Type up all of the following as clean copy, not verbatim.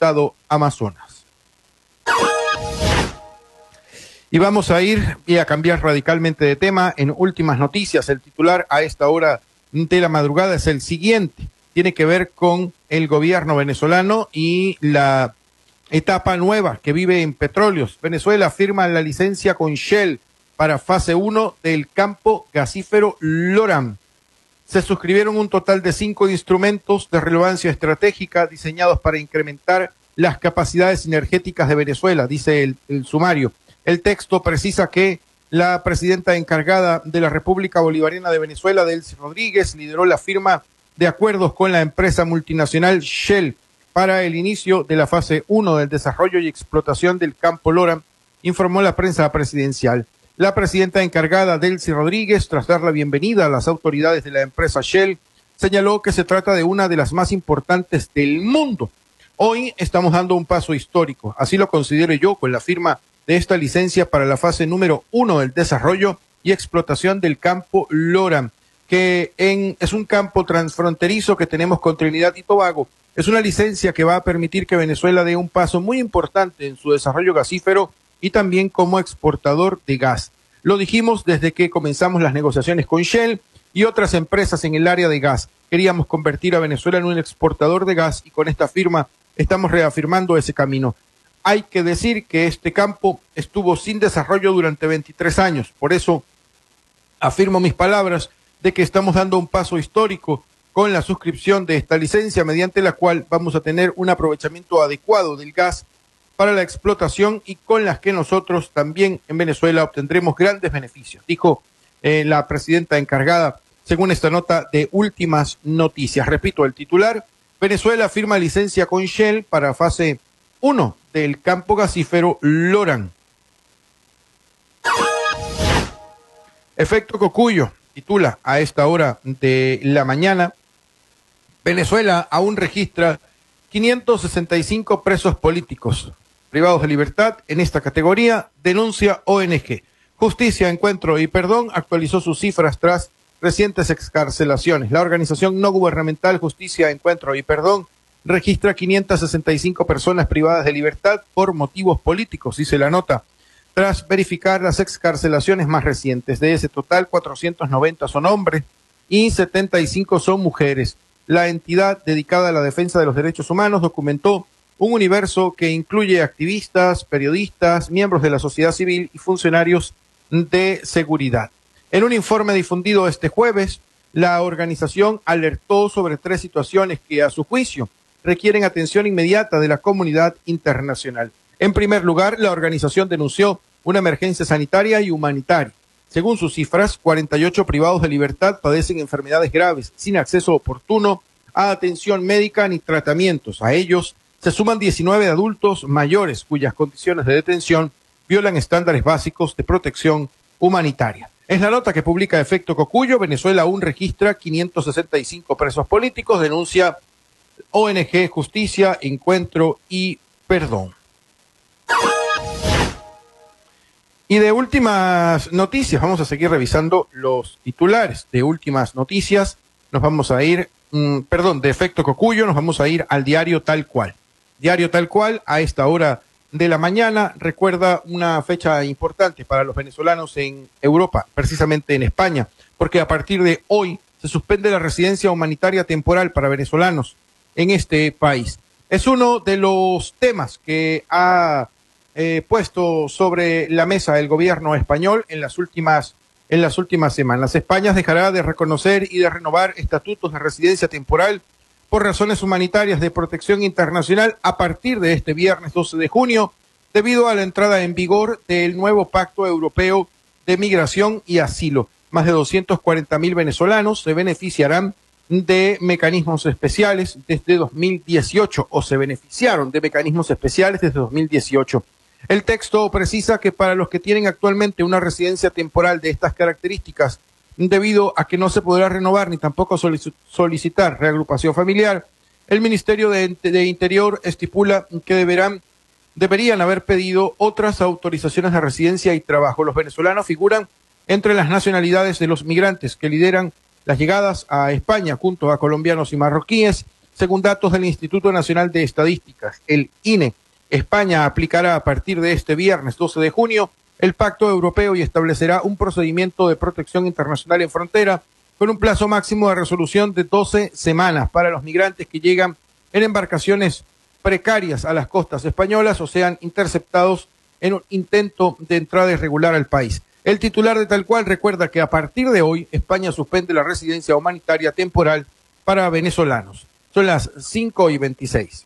estado Amazonas. Y vamos a ir y a cambiar radicalmente de tema. En últimas noticias, el titular a esta hora de la madrugada es el siguiente. Tiene que ver con el gobierno venezolano y la etapa nueva que vive en petróleos. Venezuela firma la licencia con Shell para fase 1 del campo gasífero Loran. Se suscribieron un total de 5 instrumentos de relevancia estratégica diseñados para incrementar las capacidades energéticas de Venezuela, dice el sumario. El texto precisa que la presidenta encargada de la República Bolivariana de Venezuela, Delcy Rodríguez, lideró la firma de acuerdos con la empresa multinacional Shell para el inicio de la fase 1 del desarrollo y explotación del campo Loran, informó la prensa presidencial. La presidenta encargada, Delcy Rodríguez, tras dar la bienvenida a las autoridades de la empresa Shell, señaló que se trata de una de las más importantes del mundo. Hoy estamos dando un paso histórico, así lo considero yo, con la firma de esta licencia para la fase número 1 del desarrollo y explotación del campo Loran, que es un campo transfronterizo que tenemos con Trinidad y Tobago. Es una licencia que va a permitir que Venezuela dé un paso muy importante en su desarrollo gasífero y también como exportador de gas. Lo dijimos desde que comenzamos las negociaciones con Shell y otras empresas en el área de gas. Queríamos convertir a Venezuela en un exportador de gas y con esta firma estamos reafirmando ese camino. Hay que decir que este campo estuvo sin desarrollo durante 23 años. Por eso afirmo mis palabras de que estamos dando un paso histórico con la suscripción de esta licencia, mediante la cual vamos a tener un aprovechamiento adecuado del gas para la explotación y con las que nosotros también en Venezuela obtendremos grandes beneficios, dijo la presidenta encargada, según esta nota de últimas noticias. Repito, el titular: Venezuela firma licencia con Shell para fase 1 del campo gasífero Loran. Efecto Cocuyo titula a esta hora de la mañana: Venezuela aún registra 565 presos políticos privados de libertad en esta categoría, denuncia ONG. Justicia, Encuentro y Perdón actualizó sus cifras tras recientes excarcelaciones. La organización no gubernamental Justicia, Encuentro y Perdón registra 565 personas privadas de libertad por motivos políticos, dice la nota, tras verificar las excarcelaciones más recientes. De ese total, 490 son hombres y 75 son mujeres. La entidad dedicada a la defensa de los derechos humanos documentó un universo que incluye activistas, periodistas, miembros de la sociedad civil y funcionarios de seguridad. En un informe difundido este jueves, la organización alertó sobre 3 situaciones que, a su juicio, requieren atención inmediata de la comunidad internacional. En primer lugar, la organización denunció una emergencia sanitaria y humanitaria. Según sus cifras, 48 privados de libertad padecen enfermedades graves, sin acceso oportuno a atención médica ni tratamientos. A ellos se suman 19 adultos mayores cuyas condiciones de detención violan estándares básicos de protección humanitaria. Es la nota que publica Efecto Cocuyo. Venezuela aún registra 565 presos políticos, denuncia ONG Justicia, Encuentro y Perdón. Y de últimas noticias, vamos a seguir revisando los titulares de últimas noticias. Nos vamos a ir, de Efecto Cocuyo, nos vamos a ir al diario Tal Cual. Diario Tal Cual, a esta hora de la mañana, recuerda una fecha importante para los venezolanos en Europa, precisamente en España, porque a partir de hoy se suspende la residencia humanitaria temporal para venezolanos en este país. Es uno de los temas que ha puesto sobre la mesa el gobierno español en las últimas semanas. España dejará de reconocer y de renovar estatutos de residencia temporal por razones humanitarias de protección internacional a partir de este viernes 12 de junio, debido a la entrada en vigor del nuevo Pacto Europeo de Migración y Asilo. Más de 240.000 venezolanos se beneficiarán de mecanismos especiales desde 2018, o se beneficiaron de mecanismos especiales desde 2018. El texto precisa que para los que tienen actualmente una residencia temporal de estas características, debido a que no se podrá renovar ni tampoco solicitar reagrupación familiar, el Ministerio de Interior estipula que deberían haber pedido otras autorizaciones de residencia y trabajo. Los venezolanos figuran entre las nacionalidades de los migrantes que lideran las llegadas a España junto a colombianos y marroquíes, según datos del Instituto Nacional de Estadísticas, el INE. España aplicará a partir de este viernes 12 de junio el Pacto Europeo y establecerá un procedimiento de protección internacional en frontera con un plazo máximo de resolución de 12 semanas para los migrantes que llegan en embarcaciones precarias a las costas españolas o sean interceptados en un intento de entrada irregular al país. El titular de Tal Cual recuerda que a partir de hoy España suspende la residencia humanitaria temporal para venezolanos. Son las 5:26.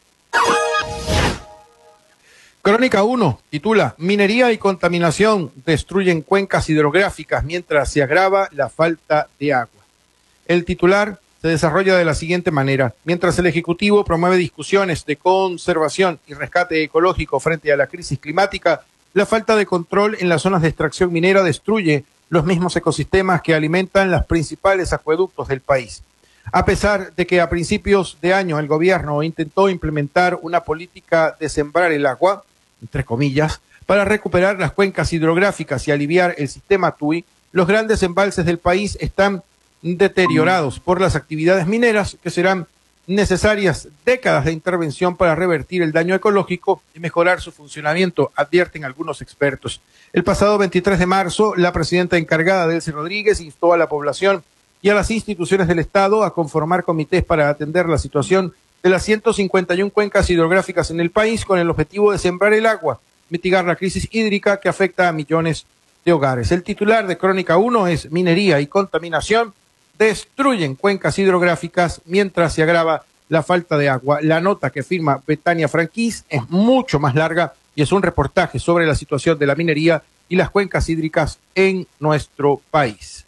Crónica 1 titula: Minería y contaminación destruyen cuencas hidrográficas mientras se agrava la falta de agua. El titular se desarrolla de la siguiente manera: mientras el Ejecutivo promueve discusiones de conservación y rescate ecológico frente a la crisis climática, la falta de control en las zonas de extracción minera destruye los mismos ecosistemas que alimentan los principales acueductos del país. A pesar de que a principios de año el gobierno intentó implementar una política de sembrar el agua, entre comillas, para recuperar las cuencas hidrográficas y aliviar el sistema TUI, los grandes embalses del país están deteriorados por las actividades mineras que serán necesarias décadas de intervención para revertir el daño ecológico y mejorar su funcionamiento, advierten algunos expertos. El pasado 23 de marzo, la presidenta encargada, Delcy Rodríguez, instó a la población y a las instituciones del Estado a conformar comités para atender la situación de las 151 cuencas hidrográficas en el país con el objetivo de sembrar el agua, mitigar la crisis hídrica que afecta a millones de hogares. El titular de Crónica 1 es: minería y contaminación destruyen cuencas hidrográficas mientras se agrava la falta de agua. La nota que firma Betania Franquís es mucho más larga y es un reportaje sobre la situación de la minería y las cuencas hídricas en nuestro país.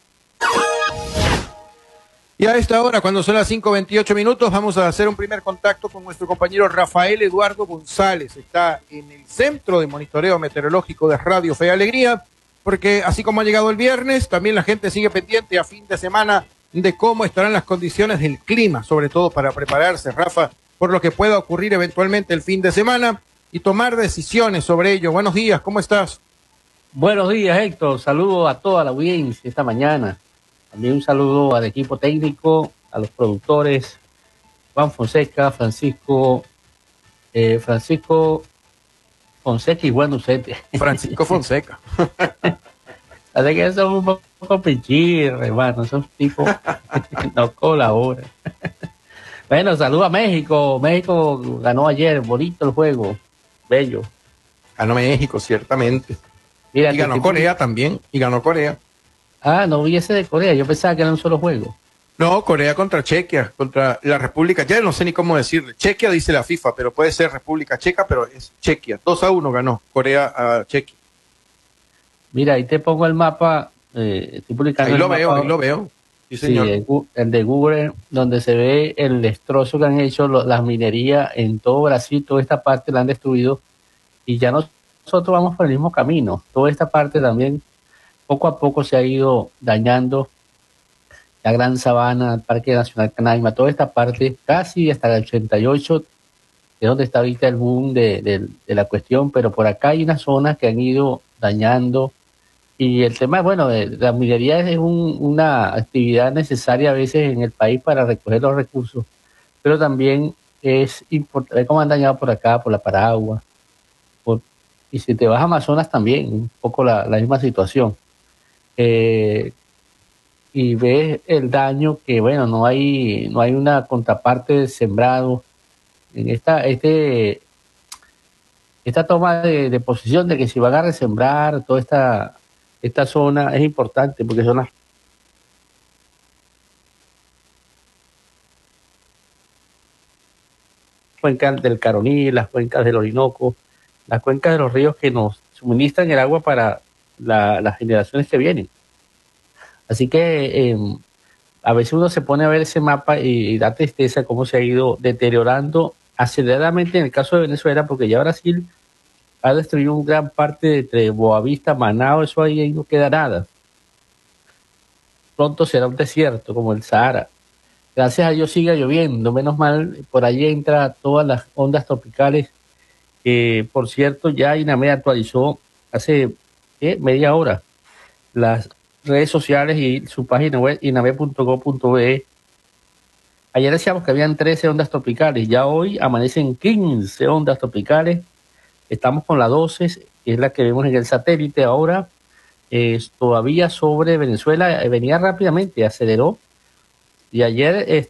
Y a esta hora, cuando son las 5:28, vamos a hacer un primer contacto con nuestro compañero Rafael Eduardo González. Está en el Centro de Monitoreo Meteorológico de Radio Fe y Alegría, porque así como ha llegado el viernes, también la gente sigue pendiente a fin de semana de cómo estarán las condiciones del clima, sobre todo para prepararse, Rafa, por lo que pueda ocurrir eventualmente el fin de semana y tomar decisiones sobre ello. Buenos días, ¿cómo estás? Buenos días, Héctor. Saludo a toda la audiencia esta mañana. También un saludo al equipo técnico, a los productores, Juan Fonseca, Francisco Fonseca y bueno, usted. Francisco Fonseca. Así que son un poco pichirres, hermano, esos tipos no colaboran. Bueno, saludo a México. México ganó ayer, bonito el juego, bello. Ganó México, ciertamente. Mira, y ganó Corea también, y ganó Corea. Ah, no vi ese de Corea, yo pensaba que era un solo juego. No, Corea contra Chequia, contra la República, ya no sé ni cómo decirle. Chequia dice la FIFA, pero puede ser República Checa, pero es Chequia. 2-1 ganó Corea a Chequia. Mira, ahí te pongo el mapa, estoy publicando ahí el lo veo. Sí, señor. Sí, el de Google, donde se ve el destrozo que han hecho las minerías en todo Brasil, toda esta parte la han destruido y ya nosotros vamos por el mismo camino. Toda esta parte también poco a poco se ha ido dañando. La Gran Sabana, el Parque Nacional Canaima, toda esta parte, casi hasta el 88, es donde está ahorita el boom de la cuestión, pero por acá hay unas zonas que han ido dañando. Y el tema, bueno, la minería es una actividad necesaria a veces en el país para recoger los recursos, pero también es importante cómo han dañado por acá, por la Paragua, y si te vas a Amazonas también, un poco la misma situación. Y ves el daño que, bueno, no hay una contraparte de sembrado en esta toma de posición de que si van a resembrar toda esta zona es importante porque son las cuencas del Caroní, las cuencas del Orinoco, las cuencas de los ríos que nos suministran el agua para las generaciones que vienen. Así que a veces uno se pone a ver ese mapa y da tristeza cómo se ha ido deteriorando aceleradamente en el caso de Venezuela, porque ya Brasil ha destruido una gran parte entre Boavista, Manao, eso ahí no queda nada. Pronto será un desierto como el Sahara. Gracias a Dios sigue lloviendo, menos mal, por allí entra todas las ondas tropicales, que por cierto ya INAME actualizó hace media hora las redes sociales y su página web iname.go.be. Ayer decíamos que habían 13 ondas tropicales, ya hoy amanecen 15 ondas tropicales. Estamos con la 12, que es la que vemos en el satélite ahora. Todavía sobre Venezuela, venía rápidamente, aceleró. Y ayer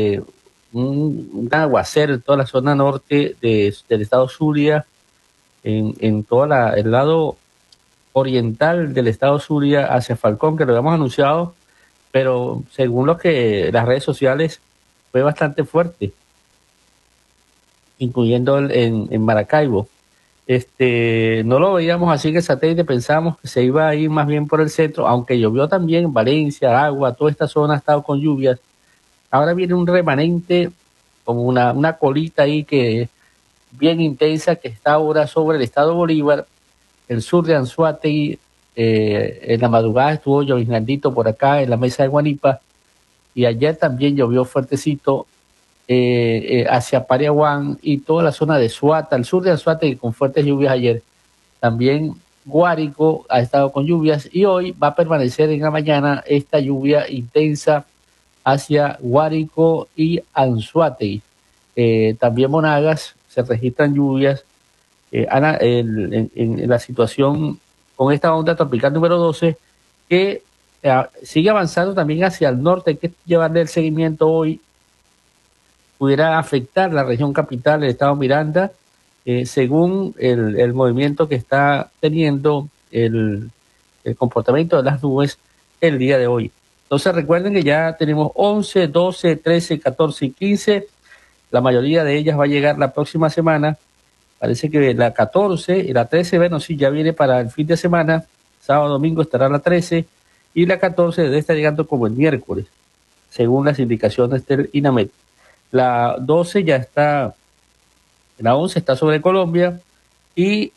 un aguacero en toda la zona norte del estado Zulia, en todo el lado oriental del estado Zulia hacia Falcón, que lo habíamos anunciado, pero según lo que las redes sociales fue bastante fuerte, incluyendo en Maracaibo. No lo veíamos así en el satélite, pensábamos que se iba a ir más bien por el centro, aunque llovió también en Valencia, Agua, toda esta zona ha estado con lluvias. Ahora viene un remanente, como una colita ahí que bien intensa, que está ahora sobre el estado Bolívar, el sur de Anzoátegui. En la madrugada estuvo lloviznandito por acá en la mesa de Guanipa, y ayer también llovió fuertecito hacia Pariaguán y toda la zona de Suata, el sur de Anzoátegui, con fuertes lluvias ayer. También Guárico ha estado con lluvias, y hoy va a permanecer en la mañana esta lluvia intensa hacia Guárico y Anzoátegui. También Monagas se registran lluvias. Ana, en la situación con esta onda tropical número 12, que sigue avanzando también hacia el norte. Hay que llevarle el seguimiento hoy. Pudiera afectar la región capital, el estado Miranda, según el movimiento que está teniendo el comportamiento de las nubes el día de hoy. Entonces recuerden que ya tenemos 11, 12, 13, 14 y 15. La mayoría de ellas va a llegar la próxima semana. Parece que la 14 y la 13, bueno, sí, ya viene para el fin de semana. Sábado, domingo estará la 13, y la 14 debe estar llegando como el miércoles, según las indicaciones del INAMET. La 12 ya está, la 11 está sobre Colombia, y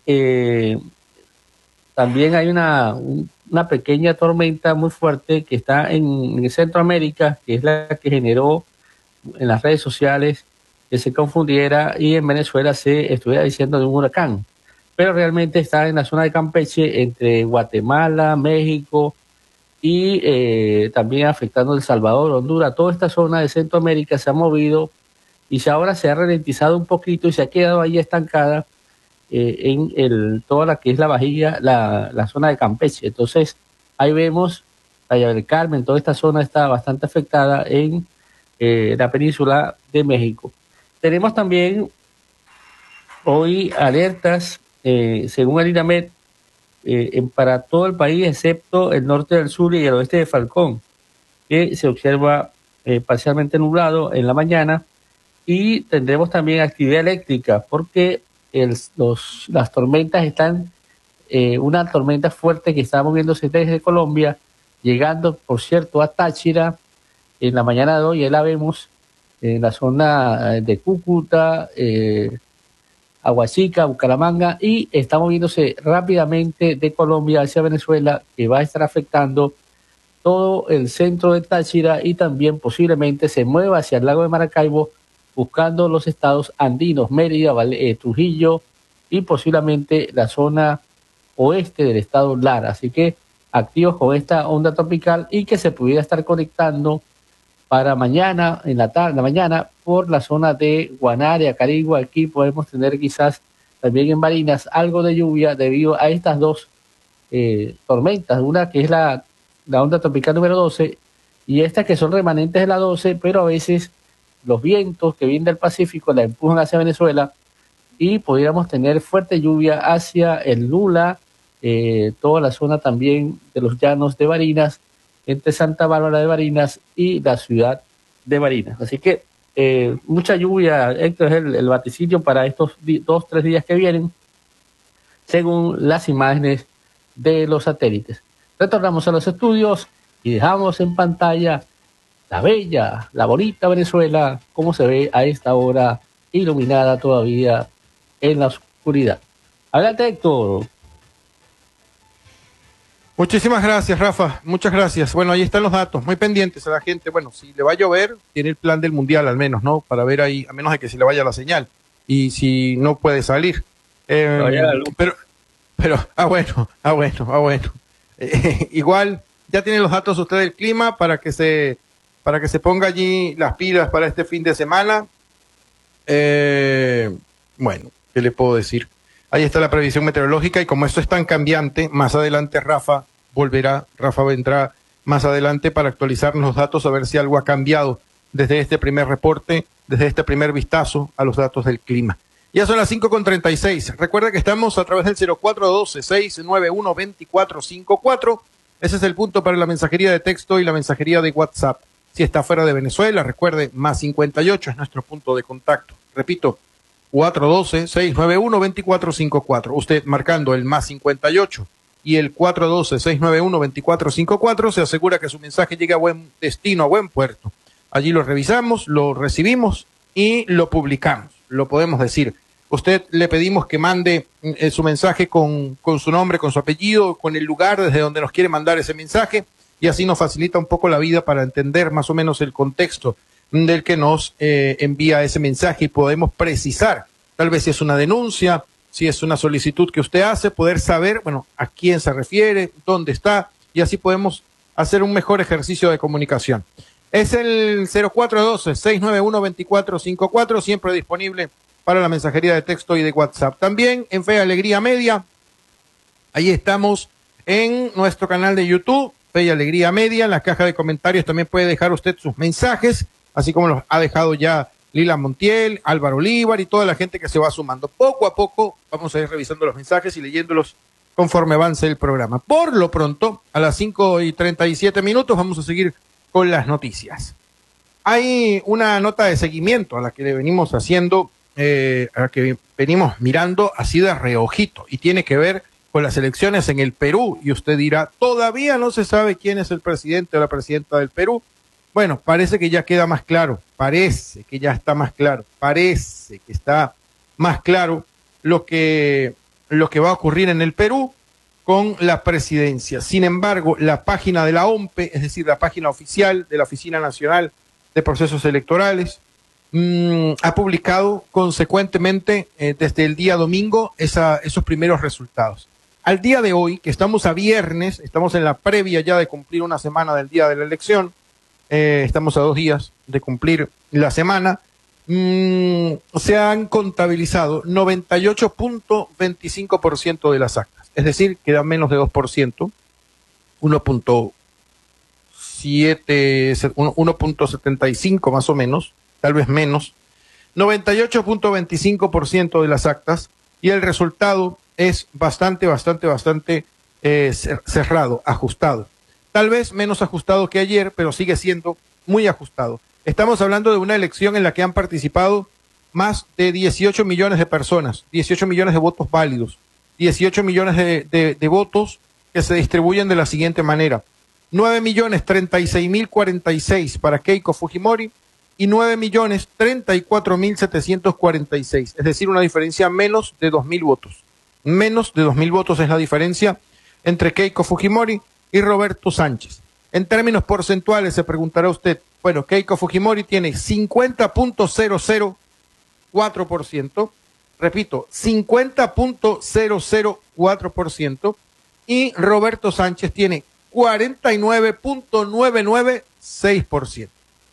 también hay una pequeña tormenta muy fuerte que está en Centroamérica, que es la que generó en las redes sociales que se confundiera y en Venezuela se estuviera diciendo de un huracán. Pero realmente está en la zona de Campeche, entre Guatemala, México y también afectando El Salvador, Honduras. Toda esta zona de Centroamérica se ha movido y ahora se ha ralentizado un poquito y se ha quedado ahí estancada en toda la que es la Bajía, la zona de Campeche. Entonces, ahí vemos, Playa del Carmen, toda esta zona está bastante afectada en la península de México. Tenemos también hoy alertas, según el INAMET, para todo el país, excepto el norte del sur y el oeste de Falcón, que se observa parcialmente nublado en la mañana, y tendremos también actividad eléctrica, porque las tormentas están, una tormenta fuerte que está moviéndose desde Colombia, llegando, por cierto, a Táchira en la mañana de hoy. Ya la vemos en la zona de Cúcuta, Aguachica, Bucaramanga, y está moviéndose rápidamente de Colombia hacia Venezuela, que va a estar afectando todo el centro de Táchira, y también posiblemente se mueva hacia el lago de Maracaibo, buscando los estados andinos, Mérida, Trujillo y posiblemente la zona oeste del estado Lara. Así que activos con esta onda tropical, y que se pudiera estar conectando para mañana, en la tarde, la mañana, por la zona de Guanare, Carigua. Aquí podemos tener quizás también en Barinas algo de lluvia debido a estas dos tormentas, una que es la onda tropical número 12 y esta que son remanentes de la 12, pero a veces los vientos que vienen del Pacífico la empujan hacia Venezuela, y pudiéramos tener fuerte lluvia hacia el Lula, toda la zona también de los llanos de Barinas, entre Santa Bárbara de Barinas y la ciudad de Barinas. Así que mucha lluvia, Héctor, es el vaticinio para estos 2-3 días que vienen, según las imágenes de los satélites. Retornamos a los estudios y dejamos en pantalla la bella, la bonita Venezuela, como se ve a esta hora, iluminada todavía en la oscuridad. Adelante, Héctor. Muchísimas gracias, Rafa. Muchas gracias. Bueno, ahí están los datos. Muy pendientes a la gente. Bueno, si le va a llover, tiene el plan del mundial al menos, ¿no? Para ver ahí, a menos de que se le vaya la señal. Y si no puede salir. Bueno. Igual, ya tienen los datos ustedes del clima para que se para que se ponga allí las pilas para este fin de semana. Bueno, ¿qué le puedo decir? Ahí está la previsión meteorológica y como esto es tan cambiante, más adelante Rafa vendrá más adelante para actualizarnos los datos, a ver si algo ha cambiado desde este primer reporte, desde este primer vistazo a los datos del clima. Ya son las 5:36. Recuerda que estamos a través del 0412-691-2454. Ese es el punto para la mensajería de texto y la mensajería de WhatsApp. Si está fuera de Venezuela, recuerde, más 58 es nuestro punto de contacto. Repito, 412-691-2454. Usted marcando el más 58 y el 412-691-2454 se asegura que su mensaje llegue a buen destino, a buen puerto. Allí lo revisamos, lo recibimos y lo publicamos. Lo podemos decir. Usted le pedimos que mande su mensaje con su nombre, con su apellido, con el lugar desde donde nos quiere mandar ese mensaje y así nos facilita un poco la vida para entender más o menos el contexto del que nos envía ese mensaje y podemos precisar, tal vez si es una denuncia, si es una solicitud que usted hace, poder saber, bueno, a quién se refiere, dónde está y así podemos hacer un mejor ejercicio de comunicación. Es el 0412-691-2454, siempre disponible para la mensajería de texto y de WhatsApp. También en Fe y Alegría Media, ahí estamos en nuestro canal de YouTube, Fe y Alegría Media. En la caja de comentarios también puede dejar usted sus mensajes, así como los ha dejado ya Lila Montiel, Álvaro Olívar y toda la gente que se va sumando. Poco a poco vamos a ir revisando los mensajes y leyéndolos conforme avance el programa. Por lo pronto, a las 5:37 vamos a seguir con las noticias. Hay una nota de seguimiento a la que le venimos haciendo, a la que venimos mirando así de reojito y tiene que ver con las elecciones en el Perú. Y usted dirá, todavía no se sabe quién es el presidente o la presidenta del Perú. Bueno, parece que ya queda más claro, parece que ya está más claro, parece que está más claro lo que va a ocurrir en el Perú con la presidencia. Sin embargo, la página de la OMPE, es decir, la página oficial de la Oficina Nacional de Procesos Electorales, ha publicado consecuentemente desde el día domingo esos primeros resultados. Al día de hoy, que estamos a viernes, estamos en la previa ya de cumplir una semana del día de la elección, estamos a 2 días de cumplir la semana, se han contabilizado 98.25% de las actas. Es decir, queda menos de 2%, 1.75 más o menos, tal vez menos, 98.25% de las actas y el resultado es bastante cerrado, ajustado. Tal vez menos ajustado que ayer, pero sigue siendo muy ajustado. Estamos hablando de una elección en la que han participado más de 18 millones de personas, 18 millones de votos válidos, 18 millones de votos que se distribuyen de la siguiente manera: 9.036.046 para Keiko Fujimori y 9.034.746, es decir, una diferencia menos de 2.000 votos. Menos de 2.000 votos es la diferencia entre Keiko Fujimori y Roberto Sánchez. En términos porcentuales se preguntará usted, bueno, Keiko Fujimori tiene 50.004%, repito, 50.004%, y Roberto Sánchez tiene 49.996%.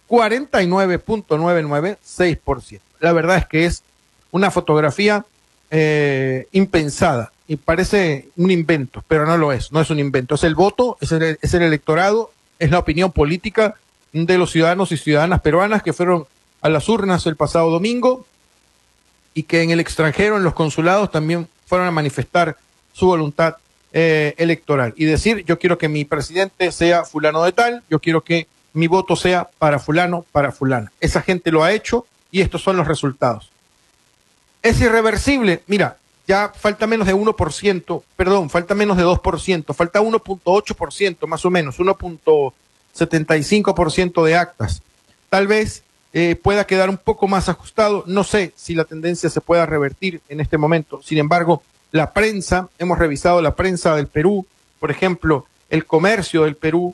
49.996%. La verdad es que es una fotografía impensada y parece un invento, pero no lo es, no es un invento, es el voto, es el electorado, es la opinión política de los ciudadanos y ciudadanas peruanas que fueron a las urnas el pasado domingo y que en el extranjero, en los consulados, también fueron a manifestar su voluntad electoral y decir, yo quiero que mi presidente sea fulano de tal, yo quiero que mi voto sea para fulano, para fulana. Esa gente lo ha hecho y estos son los resultados. ¿Es irreversible? Mira, ya falta menos de 1%, perdón, falta menos de 2%, falta 1.8% más o menos, 1.75% de actas. Tal vez pueda quedar un poco más ajustado, no sé si la tendencia se pueda revertir en este momento. Sin embargo, la prensa, hemos revisado la prensa del Perú, por ejemplo, el Comercio del Perú,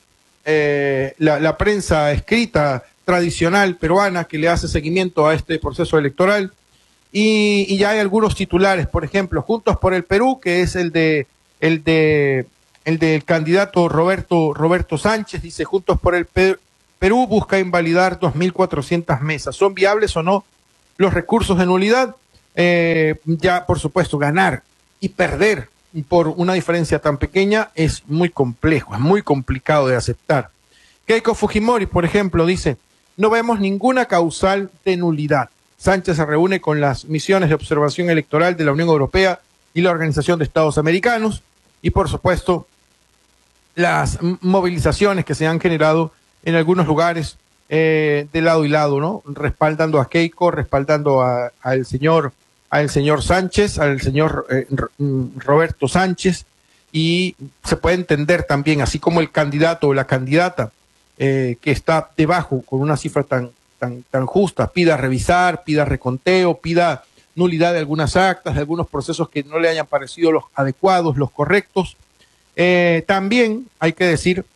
la prensa escrita tradicional peruana que le hace seguimiento a este proceso electoral, y ya hay algunos titulares, por ejemplo, Juntos por el Perú, que es el del candidato Roberto Sánchez, dice Juntos por el Perú busca invalidar 2.400 mesas. ¿Son viables o no los recursos de nulidad? Ya, por supuesto, ganar y perder por una diferencia tan pequeña es muy complejo, es muy complicado de aceptar. Keiko Fujimori, por ejemplo, dice, no vemos ninguna causal de nulidad. Sánchez se reúne con las misiones de observación electoral de la Unión Europea y la Organización de Estados Americanos y, por supuesto, las movilizaciones que se han generado en algunos lugares de lado y lado, ¿no? Respaldando a Keiko, respaldando al señor Sánchez, al señor Roberto Sánchez, y se puede entender también, así como el candidato o la candidata que está debajo con una cifra tan justa, pida revisar, pida reconteo, pida nulidad de algunas actas, de algunos procesos que no le hayan parecido los adecuados, los correctos. También hay que decir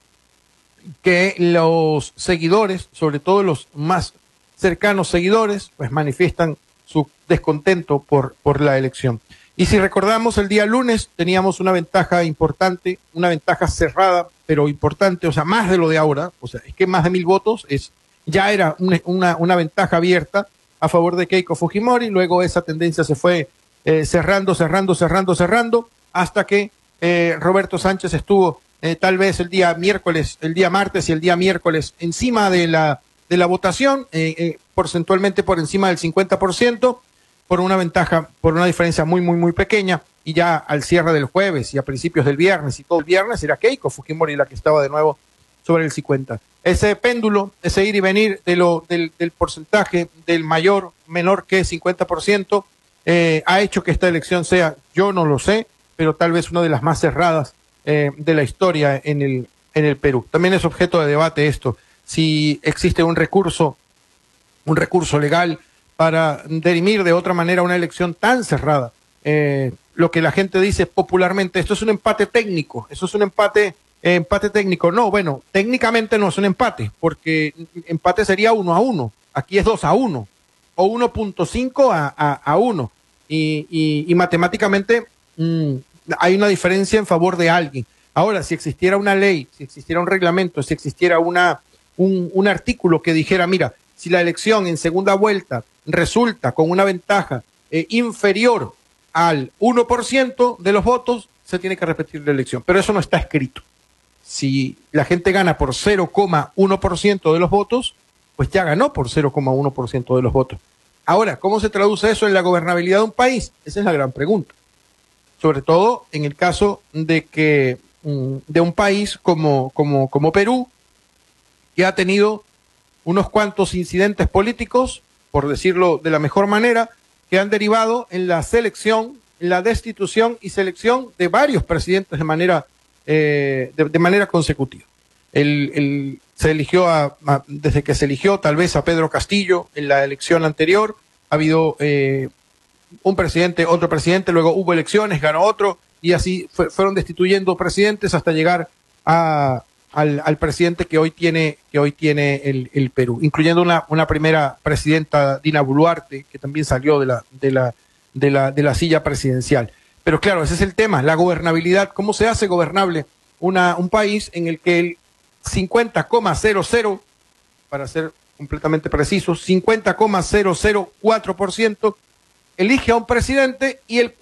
que los seguidores, sobre todo los más cercanos seguidores, pues manifiestan su descontento por la elección. Y si recordamos, el día lunes teníamos una ventaja importante, una ventaja cerrada, pero importante, o sea, más de lo de ahora, o sea, es que más de 1.000 votos ya era una ventaja abierta a favor de Keiko Fujimori. Luego esa tendencia se fue cerrando, hasta que Roberto Sánchez estuvo tal vez el día martes y el día miércoles encima de la votación, porcentualmente por encima del 50%, por una ventaja, por una diferencia muy pequeña, y ya al cierre del jueves y a principios del viernes y todo el viernes era Keiko Fujimori la que estaba de nuevo sobre el 50%. Ese péndulo, ese ir y venir del porcentaje del menor que 50%, ha hecho que esta elección sea, yo no lo sé, pero tal vez una de las más cerradas de la historia en el Perú. También es objeto de debate esto, si existe un recurso legal para dirimir de otra manera una elección tan cerrada. Lo que la gente dice popularmente, esto es un empate técnico, eso es un empate técnico. No, bueno, técnicamente no es un empate, porque empate sería 1-1, aquí es 2-1, o 1.5 a 1, y matemáticamente hay una diferencia en favor de alguien. Ahora, si existiera una ley, si existiera un reglamento, si existiera un artículo que dijera, mira, si la elección en segunda vuelta resulta con una ventaja inferior al 1% de los votos, se tiene que repetir la elección. Pero eso no está escrito. Si la gente gana por 0,1% de los votos, pues ya ganó por 0,1% de los votos. Ahora, ¿cómo se traduce eso en la gobernabilidad de un país? Esa es la gran pregunta. Sobre todo en el caso de un país como Perú, que ha tenido unos cuantos incidentes políticos, por decirlo de la mejor manera, que han derivado en la selección, la destitución y selección de varios presidentes de manera consecutiva. Se eligió desde que se eligió tal vez a Pedro Castillo en la elección anterior, ha habido un presidente, otro presidente, luego hubo elecciones, ganó otro, y así fueron destituyendo presidentes hasta llegar al presidente que hoy tiene el Perú, incluyendo una primera presidenta, Dina Boluarte, que también salió de la silla presidencial. Pero claro, ese es el tema, la gobernabilidad. ¿Cómo se hace gobernable un país en el que el 50,00, para ser completamente precisos, 50,004% elige a un presidente y el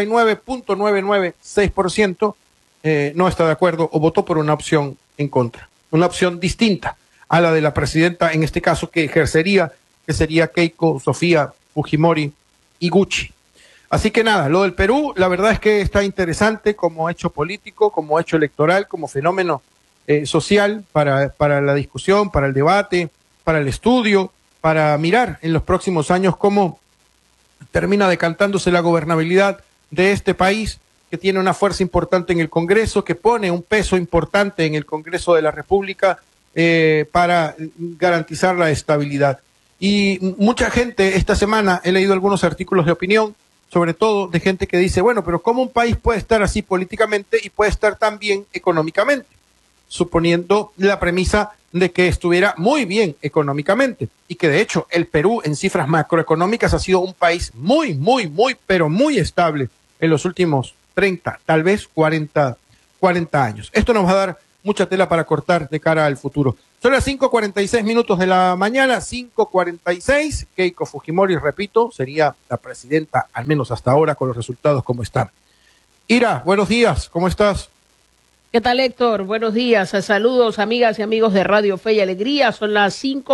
49,996% no está de acuerdo o votó por una opción en contra, una opción distinta a la de la presidenta, en este caso, que ejercería, que sería Keiko Sofía Fujimori Iguchi. Así que nada, lo del Perú, la verdad es que está interesante como hecho político, como hecho electoral, como fenómeno social para la discusión, para el debate, para el estudio, para mirar en los próximos años cómo termina decantándose la gobernabilidad de este país, que tiene una fuerza importante en el Congreso, que pone un peso importante en el Congreso de la República para garantizar la estabilidad. Y mucha gente, esta semana he leído algunos artículos de opinión, sobre todo de gente que dice, bueno, pero ¿cómo un país puede estar así políticamente y puede estar tan bien económicamente? Suponiendo la premisa de que estuviera muy bien económicamente, y que de hecho el Perú en cifras macroeconómicas ha sido un país muy, pero muy estable en los últimos 30, tal vez 40 años. Esto nos va a dar mucha tela para cortar de cara al futuro. Son las 5:46 de la mañana, 5:46. Keiko Fujimori, repito, sería la presidenta, al menos hasta ahora, con los resultados como están. Ira, buenos días, ¿cómo estás? ¿Qué tal, Héctor? Buenos días. Saludos, amigas y amigos de Radio Fe y Alegría. Son las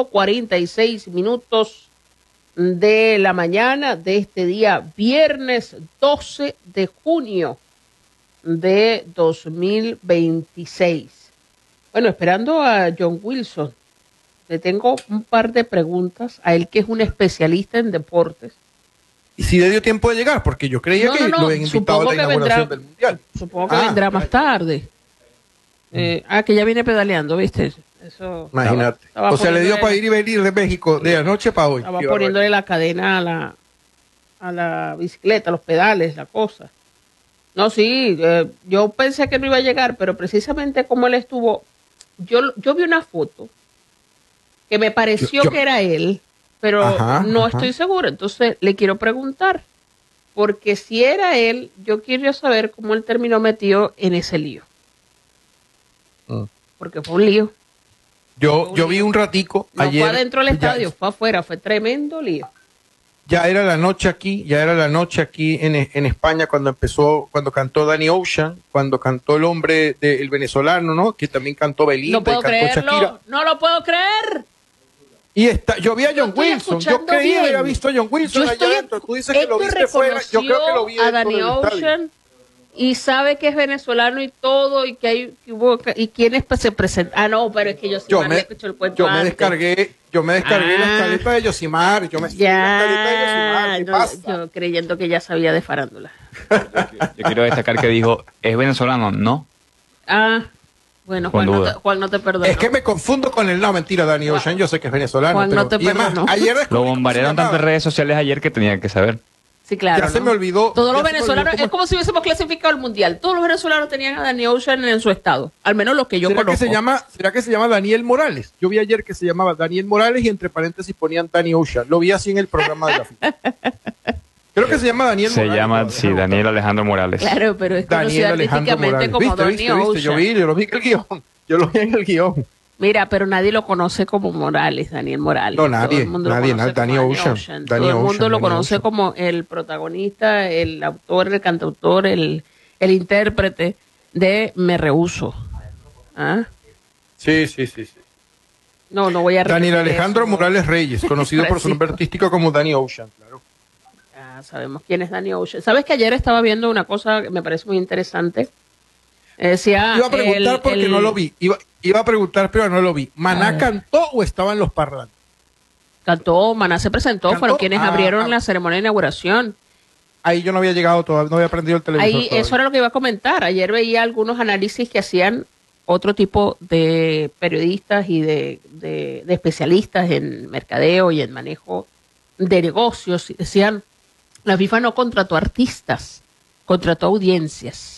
5:46 de la mañana de este día, viernes 12 de junio de 2026. Bueno, esperando a John Wilson, le tengo un par de preguntas a él, que es un especialista en deportes. ¿Y si le dio tiempo de llegar? Porque yo creía que lo habían invitado a la inauguración del Mundial. Supongo que vendrá más tarde. Que ya viene pedaleando, ¿viste? Eso. Imagínate. O sea, le dio para ir y venir de México de anoche para hoy. Estaba poniéndole la cadena a la bicicleta, los pedales, la cosa. No, sí, yo pensé que no iba a llegar, pero precisamente como él estuvo, yo vi una foto que me pareció que era él, pero no estoy segura. Entonces le quiero preguntar, porque si era él, yo quiero saber cómo él terminó metido en ese lío. Porque fue un lío. Yo vi un ratico ayer. No fue adentro del estadio, fue afuera, fue tremendo lío. Ya era la noche aquí en España cuando cantó Danny Ocean, cuando cantó el hombre del venezolano, ¿no? Que también cantó Belinda y cantó Shakira. No lo puedo creer. Y yo vi a John Wilson, yo creía haber visto a John Wilson allá adentro. Tú dices que lo viste fuera, yo creo que lo vi a Danny Ocean. Y sabe que es venezolano y todo, y que y quiénes se presentan. Ah, no, pero es que Yosimar le escuchó el cuento Yo me descargué la escaleta de Yosimar. Yo creyendo que ya sabía de farándula. Yo quiero destacar que dijo, ¿es venezolano? No. Ah, bueno, Juan no te perdonó. Es que me confundo con el no, mentira, Danny Ocean, yo sé que es venezolano. Juan no te perdonó. Ayer lo bombardearon tanto en redes sociales ayer que tenía que saber. Sí, claro. Ya se me olvidó. Todos los venezolanos, es como si hubiésemos clasificado el mundial. Todos los venezolanos tenían a Danny Ocean en su estado. Al menos los que yo conozco. ¿Será que se llama Daniel Morales? Yo vi ayer que se llamaba Daniel Morales y entre paréntesis ponían Danny Ocean. Lo vi así en el programa de la FIFA. Creo que se llama Daniel Morales. Se llama, sí, Daniel Alejandro Morales. Claro, pero es conocido artísticamente como Danny Ocean. Yo lo vi en el guión. Yo lo vi en el guión. Mira, pero nadie lo conoce como Morales, Daniel Morales. No, nadie, Danny Ocean. Todo el mundo lo conoce como el protagonista, el autor, el cantautor, el intérprete de Me Rehúso. ¿Ah? Sí. No voy a Daniel Alejandro Morales Reyes, conocido por su nombre artístico como Danny Ocean, claro. Sabemos quién es Danny Ocean. ¿Sabes que ayer estaba viendo una cosa que me parece muy interesante? Decía, iba a preguntar porque no lo vi. Iba a preguntar, pero no lo vi. ¿Maná cantó o estaban los parlantes? Cantó, Maná se presentó, fueron quienes abrieron la ceremonia de inauguración. Ahí yo no había llegado todavía, no había aprendido el televisor todavía. Eso era lo que iba a comentar. Ayer veía algunos análisis que hacían otro tipo de periodistas y de especialistas en mercadeo y en manejo de negocios. Decían, la FIFA no contrató artistas, contrató audiencias.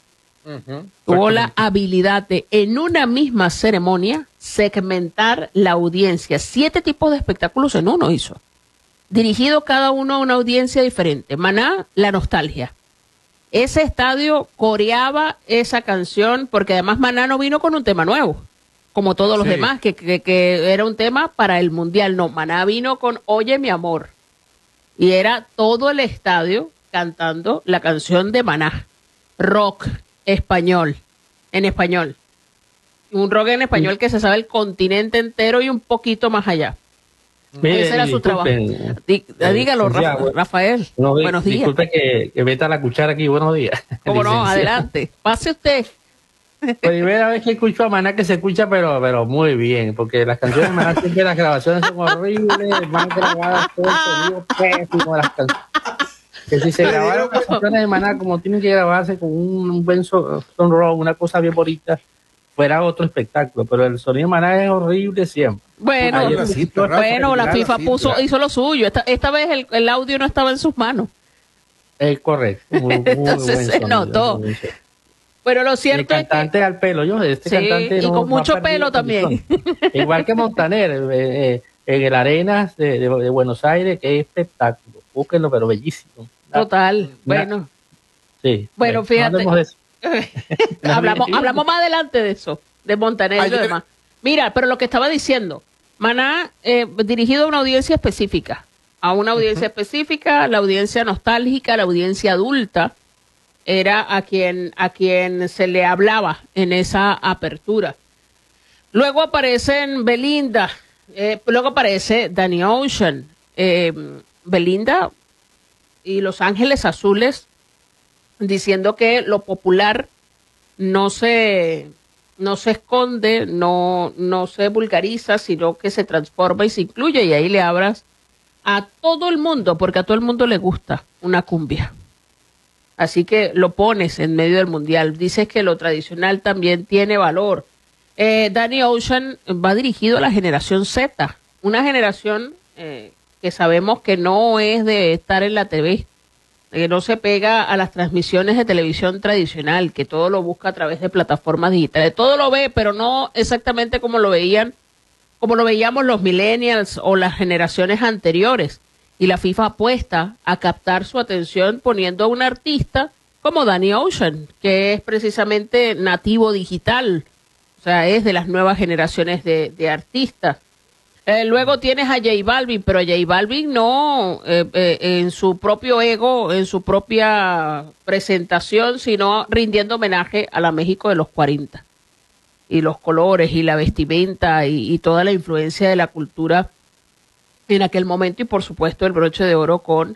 Tuvo la habilidad de, en una misma ceremonia, segmentar la audiencia. 7 tipos de espectáculos en uno hizo. Dirigido cada uno a una audiencia diferente. Maná, la nostalgia. Ese estadio coreaba esa canción, porque además Maná no vino con un tema nuevo, como todos los demás, que era un tema para el Mundial. No, Maná vino con Oye mi amor. Y era todo el estadio cantando la canción de Maná. Rock. En español. Un rock en español que se sabe el continente entero y un poquito más allá. Ese era su trabajo. Dígalo, Rafael. Buenos días. Disculpe que meta la cuchara aquí. Buenos días. ¿Cómo no? Adelante. Pase usted. Primera vez que escucho a Maná que se escucha, pero muy bien, porque las canciones de Maná siempre las grabaciones son horribles, van grabadas todo el sonido pésimo de las canciones. Que si se grabaron las canciones de Maná como tienen que grabarse con un buen sonoro, una cosa bien bonita, fuera otro espectáculo, pero el sonido de Maná es horrible siempre. Bueno, la FIFA hizo lo suyo. Esta vez el audio no estaba en sus manos. Es correcto. Entonces se notó. Pero lo cierto es que... El cantante al pelo, cantante y con mucho pelo también. Igual que Montaner, en el Arenas de Buenos Aires, que es espectáculo. Búsquenlo, pero bellísimo. Total, bueno. Sí. Bueno, fíjate. Hablamos más adelante de eso, de Montaner y lo demás. Mira, pero lo que estaba diciendo, Maná, dirigido a una audiencia específica, la audiencia nostálgica, la audiencia adulta, era a quien se le hablaba en esa apertura. Luego aparecen Belinda, luego aparece Danny Ocean, Belinda y Los Ángeles Azules, diciendo que lo popular no se esconde, no se vulgariza, sino que se transforma y se incluye, y ahí le abras a todo el mundo, porque a todo el mundo le gusta una cumbia. Así que lo pones en medio del mundial. Dices que lo tradicional también tiene valor. Danny Ocean va dirigido a la generación Z, una generación que sabemos que no es de estar en la TV, que no se pega a las transmisiones de televisión tradicional, que todo lo busca a través de plataformas digitales. Todo lo ve, pero no exactamente como lo veíamos los millennials o las generaciones anteriores. Y la FIFA apuesta a captar su atención poniendo a un artista como Danny Ocean, que es precisamente nativo digital, o sea, es de las nuevas generaciones de artistas. Luego tienes a J Balvin, pero J Balvin no en su propio ego, en su propia presentación, sino rindiendo homenaje a la México de los 40. Y los colores y la vestimenta y toda la influencia de la cultura en aquel momento, y por supuesto el broche de oro con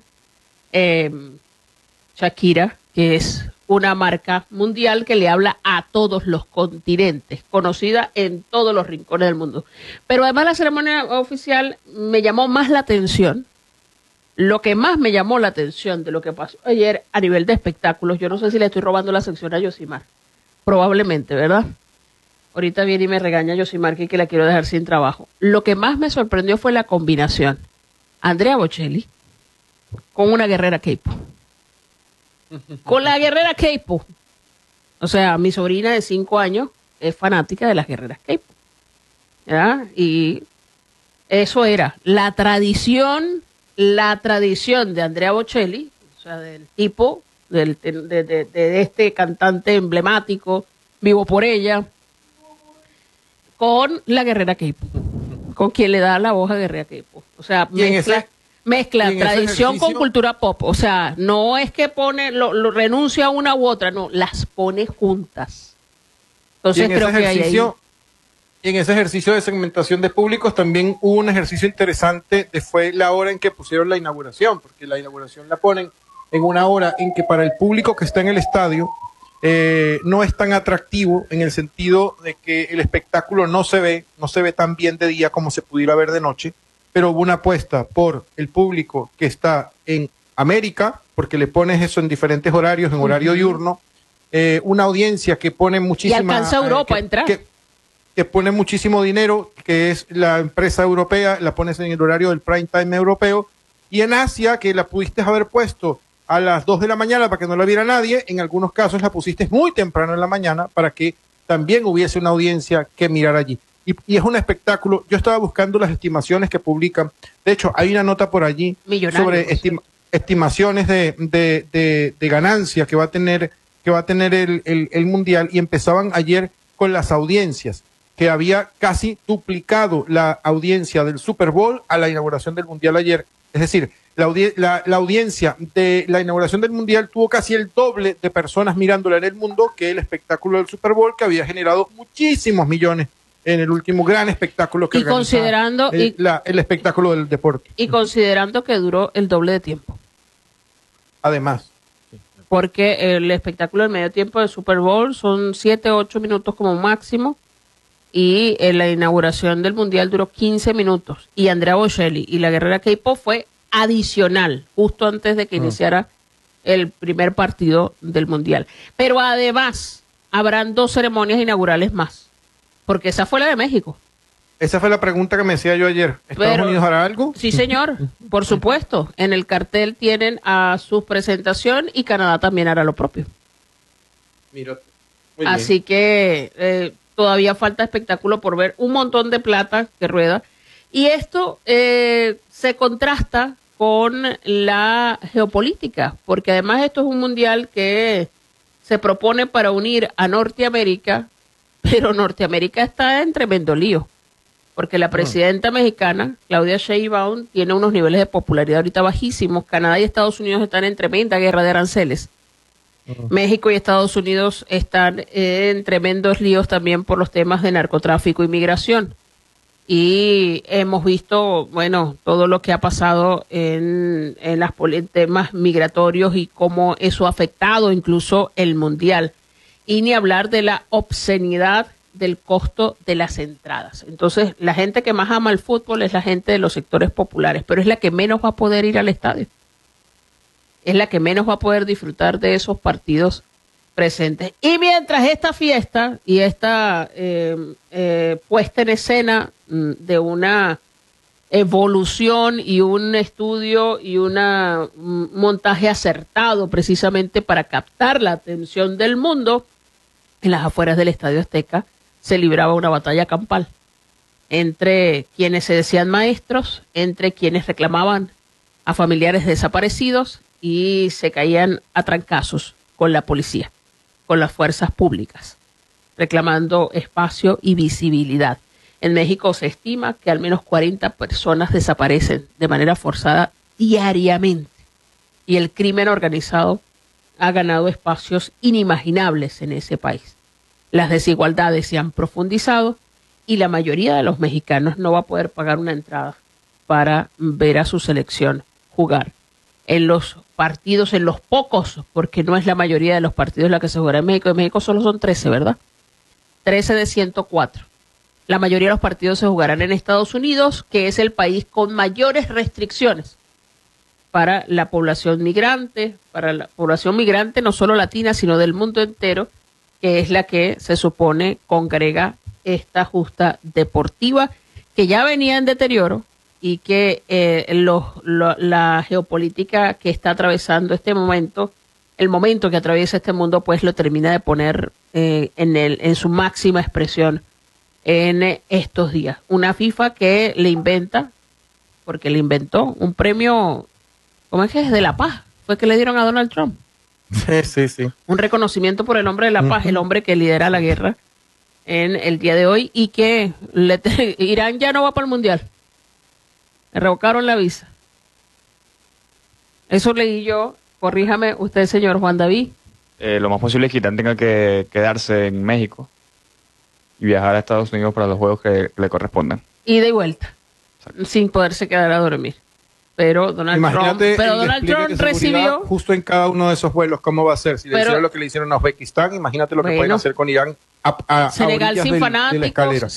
Shakira, que es una marca mundial que le habla a todos los continentes, conocida en todos los rincones del mundo. Pero además la ceremonia oficial me llamó más la atención, lo que más me llamó la atención de lo que pasó ayer a nivel de espectáculos. Yo no sé si le estoy robando la sección a Yosimar, probablemente, ¿verdad? Ahorita viene y me regaña Yosimar que la quiero dejar sin trabajo. Lo que más me sorprendió fue la combinación. Andrea Bocelli con una guerrera K-pop. Con la guerrera K-pop. O sea, mi sobrina de 5 años es fanática de las guerreras K-pop. ¿Verdad? Y eso era la tradición de Andrea Bocelli, o sea, del tipo, de este cantante emblemático, vivo por ella, con la guerrera K-pop, con quien le da la voz a guerrera K-pop. O sea, mezcla tradición con cultura pop. O sea, no es que lo renuncia a una u otra, no, las pone juntas. Entonces creo que en ese ejercicio de segmentación de públicos también hubo un ejercicio interesante, fue la hora en que pusieron la inauguración, porque la inauguración la ponen en una hora en que para el público que está en el estadio no es tan atractivo, en el sentido de que el espectáculo no se ve tan bien de día como se pudiera ver de noche, pero hubo una apuesta por el público que está en América, porque le pones eso en diferentes horarios, en horario diurno, una audiencia que pone muchísima... Y alcanza Europa a entrar. Que pone muchísimo dinero, que es la empresa europea, la pones en el horario del prime time europeo, y en Asia, que la pudiste haber puesto a las 2 de la mañana para que no la viera nadie, en algunos casos la pusiste muy temprano en la mañana para que también hubiese una audiencia que mirar allí. Y es un espectáculo. Yo estaba buscando las estimaciones que publican. De hecho, hay una nota por allí sobre estimaciones de ganancia que va a tener el Mundial, y empezaban ayer con las audiencias, que había casi duplicado la audiencia del Super Bowl a la inauguración del Mundial ayer. Es decir, la audiencia de la inauguración del Mundial tuvo casi el doble de personas mirándola en el mundo que el espectáculo del Super Bowl, que había generado muchísimos millones en el último gran espectáculo que considerando el espectáculo del deporte. Y considerando que duró el doble de tiempo. Además. Porque el espectáculo del medio tiempo del Super Bowl son 7-8 minutos como máximo, y la inauguración del Mundial duró 15 minutos. Y Andrea Bocelli y la guerrera K-pop fue adicional, justo antes de que iniciara el primer partido del Mundial. Pero además, habrán 2 ceremonias inaugurales más, porque esa fue la de México. Esa fue la pregunta que me decía yo ayer. ¿Estados Unidos hará algo? Sí, señor, por supuesto. En el cartel tienen a su presentación, y Canadá también hará lo propio. Mira, así que todavía falta espectáculo por ver, un montón de plata que rueda. Y esto se contrasta con la geopolítica, porque además esto es un mundial que se propone para unir a Norteamérica, pero Norteamérica está en tremendo lío, porque la presidenta mexicana, Claudia Sheinbaum, tiene unos niveles de popularidad ahorita bajísimos. Canadá y Estados Unidos están en tremenda guerra de aranceles. México y Estados Unidos están en tremendos líos también por los temas de narcotráfico y migración. Y hemos visto, bueno, todo lo que ha pasado en temas migratorios y cómo eso ha afectado incluso el mundial. Y ni hablar de la obscenidad del costo de las entradas. Entonces, la gente que más ama el fútbol es la gente de los sectores populares, pero es la que menos va a poder ir al estadio. Es la que menos va a poder disfrutar de esos partidos presentes. Y mientras esta fiesta y esta puesta en escena de una evolución y un estudio y un montaje acertado precisamente para captar la atención del mundo, en las afueras del Estadio Azteca se libraba una batalla campal entre quienes se decían maestros, entre quienes reclamaban a familiares desaparecidos y se caían a trancazos con la policía, con las fuerzas públicas, reclamando espacio y visibilidad. En México se estima que al menos 40 personas desaparecen de manera forzada diariamente y el crimen organizado ha ganado espacios inimaginables en ese país. Las desigualdades se han profundizado y la mayoría de los mexicanos no va a poder pagar una entrada para ver a su selección jugar. En los partidos, en los pocos, porque no es la mayoría de los partidos la que se jugará en México. En México solo son 13, ¿verdad? 13 de 104. La mayoría de los partidos se jugarán en Estados Unidos, que es el país con mayores restricciones para la población migrante, no solo latina, sino del mundo entero, que es la que se supone congrega esta justa deportiva, que ya venía en deterioro y que la geopolítica que está atravesando este momento, el momento que atraviesa este mundo, pues lo termina de poner en su máxima expresión en estos días. Una FIFA que le inventa, porque le inventó un premio, ¿cómo es que es? De la paz, fue que le dieron a Donald Trump. Sí. Un reconocimiento por el hombre de la paz, el hombre que lidera la guerra en el día de hoy y que Irán ya no va para el mundial. Le revocaron la visa. Eso leí yo. Corríjame usted, señor Juan David. Lo más posible es que Irán tenga que quedarse en México y viajar a Estados Unidos para los juegos que le correspondan. Ida y vuelta. Exacto. Sin poderse quedar a dormir. Pero Donald Trump recibió... Justo en cada uno de esos vuelos, ¿cómo va a ser? Si le hicieron lo que le hicieron a Uzbekistán, imagínate lo que pueden hacer con Irán Senegal sin fanáticos,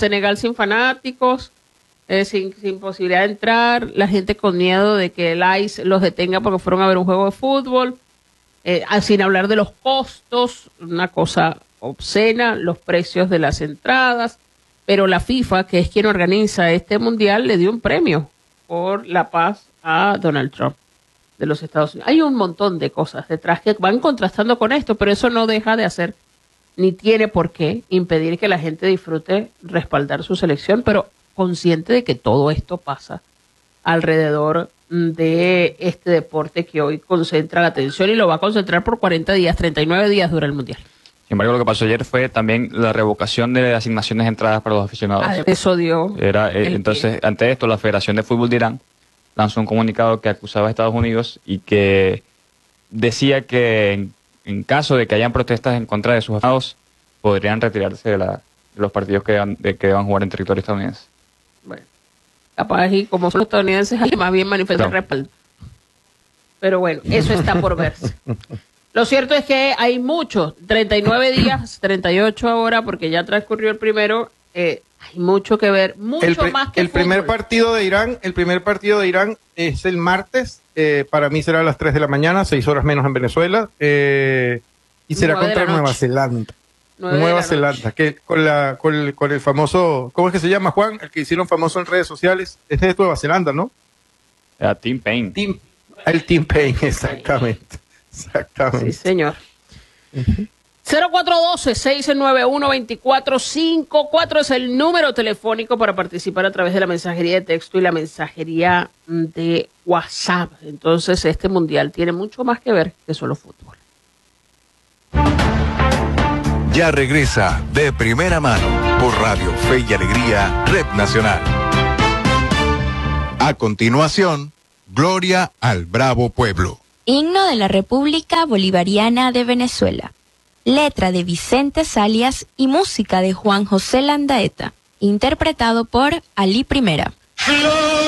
sin posibilidad de entrar, la gente con miedo de que el ICE los detenga porque fueron a ver un juego de fútbol, sin hablar de los costos, una cosa obscena, los precios de las entradas, pero la FIFA, que es quien organiza este mundial, le dio un premio por la paz a Donald Trump de los Estados Unidos. Hay un montón de cosas detrás que van contrastando con esto, pero eso no deja de hacer, ni tiene por qué impedir que la gente disfrute respaldar su selección, pero consciente de que todo esto pasa alrededor de este deporte que hoy concentra la atención y lo va a concentrar por 40 días, 39 días dura el mundial. Sin embargo, lo que pasó ayer fue también la revocación de asignaciones de entradas para los aficionados. Eso dio. Entonces, ante esto, la Federación de Fútbol de Irán lanzó un comunicado que acusaba a Estados Unidos y que decía que en caso de que hayan protestas en contra de sus aficionados, podrían retirarse de los partidos que deban jugar en territorio estadounidense. Bueno, capaz y como son los estadounidenses, hay más bien manifestar respaldo. Pero bueno, eso está por verse. Lo cierto es que hay mucho, 39 días, 38 ahora, porque ya transcurrió el primero, hay mucho que ver, más que el primer partido de Irán es el martes, para mí será a las 3 de la mañana, 6 horas menos en Venezuela, y será contra Nueva Zelanda. Nueva Zelanda, que con el famoso, ¿cómo es que se llama, Juan? El que hicieron famoso en redes sociales, este es de Nueva Zelanda, ¿no? Tim Payne. El Tim Payne, exactamente. Sí, señor. 0412-691-2454 es el número telefónico para participar a través de la mensajería de texto y la mensajería de WhatsApp. Entonces, este mundial tiene mucho más que ver que solo fútbol. ya regresa de primera mano por Radio Fe y Alegría, Red Nacional. A continuación, Gloria al Bravo Pueblo. Himno de la República Bolivariana de Venezuela. Letra de Vicente Salias y música de Juan José Landaeta. Interpretado por Ali Primera.